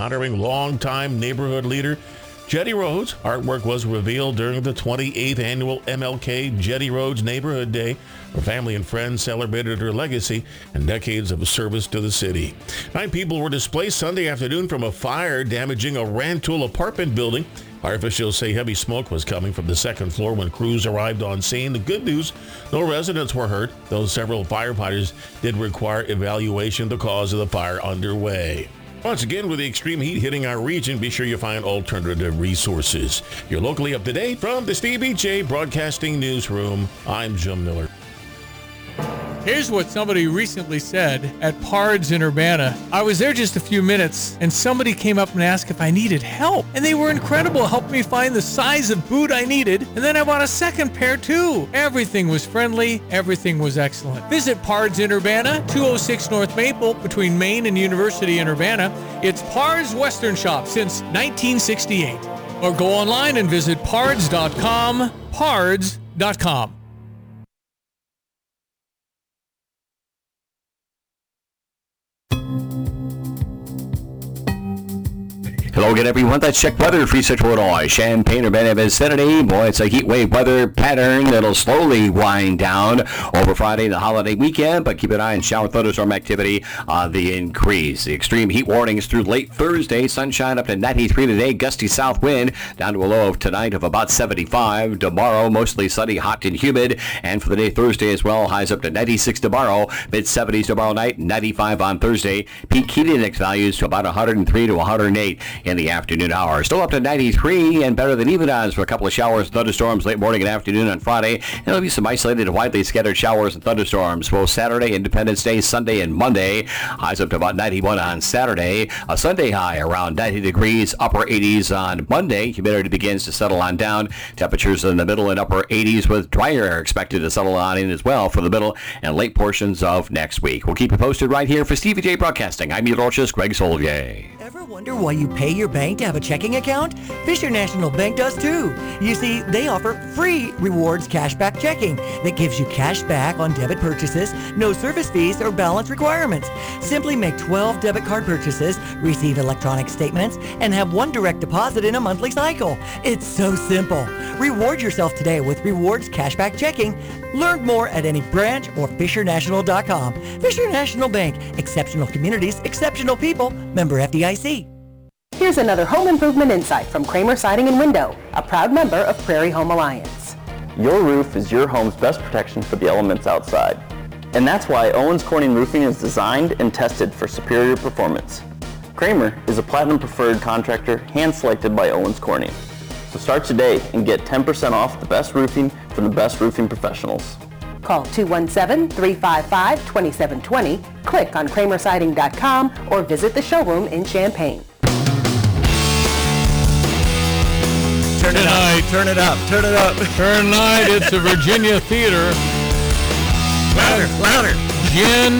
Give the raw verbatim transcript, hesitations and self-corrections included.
honoring longtime neighborhood leader Jetty Rhodes. Artwork was revealed during the twenty-eighth annual M L K Jetty Rhodes Neighborhood Day, where family and friends celebrated her legacy and decades of service to the city. Nine people were displaced Sunday afternoon from a fire damaging a Rantoul apartment building. Fire officials say heavy smoke was coming from the second floor when crews arrived on scene. The good news, no residents were hurt, though several firefighters did require evaluation of the cause of the fire underway. Once again, with the extreme heat hitting our region, be sure you find alternative resources. You're locally up to date from the Stevie J Broadcasting Newsroom. I'm Jim Miller. Here's what somebody recently said at Pards in Urbana. I was there just a few minutes, and somebody came up and asked if I needed help. And they were incredible, helped me find the size of boot I needed, and then I bought a second pair too. Everything was friendly, everything was excellent. Visit Pards in Urbana, two oh six North Maple, between Main and University in Urbana. It's Pards Western Shop since nineteen sixty-eight. Or go online and visit pards dot com, pards dot com. Hello again, everyone. That's check weather for Central Illinois. Champaign, Urbana vicinity. Boy, it's a heat wave weather pattern that'll slowly wind down over Friday, the holiday weekend, but keep an eye on shower thunderstorm activity on the increase. The extreme heat warnings through late Thursday. Sunshine up to ninety-three today. Gusty south wind down to a low of tonight of about seventy-five. Tomorrow, mostly sunny, hot and humid. And for the day Thursday as well, highs up to ninety-six tomorrow. mid-seventies tomorrow night, ninety-five on Thursday. Peak heat index values to about one hundred three to one hundred eight. In the afternoon hours. Still up to ninety-three and better than even odds for a couple of showers and thunderstorms late morning and afternoon on Friday. And there'll be some isolated widely scattered showers and thunderstorms both Saturday, Independence Day, Sunday, and Monday. Highs up to about ninety-one on Saturday. A Sunday high around ninety degrees, upper eighties on Monday. Humidity begins to settle on down. Temperatures in the middle and upper eighties with drier air expected to settle on in as well for the middle and late portions of next week. We'll keep you posted right here for Stevie J Broadcasting. I'm meteorologist Greg Solje. Ever wonder why you pay your bank to have a checking account? Fisher National Bank does too. You see, they offer free rewards cashback checking that gives you cash back on debit purchases, no service fees or balance requirements. Simply make twelve debit card purchases, receive electronic statements, and have one direct deposit in a monthly cycle. It's so simple. Reward yourself today with rewards cashback checking. Learn more at any branch or fisher national dot com. Fisher National Bank. Exceptional communities, exceptional people. Member F D I C. Here's another home improvement insight from Kramer Siding and Window, a proud member of Prairie Home Alliance. Your roof is your home's best protection for the elements outside. And that's why Owens Corning Roofing is designed and tested for superior performance. Kramer is a platinum preferred contractor hand-selected by Owens Corning. So start today and get ten percent off the best roofing from the best roofing professionals. Call two one seven, three five five, two seven two zero, click on kramer siding dot com, or visit the showroom in Champaign. Turn it Tonight, up, turn it up, turn it up. Tonight, it's the Virginia Theater. Louder, louder. Jen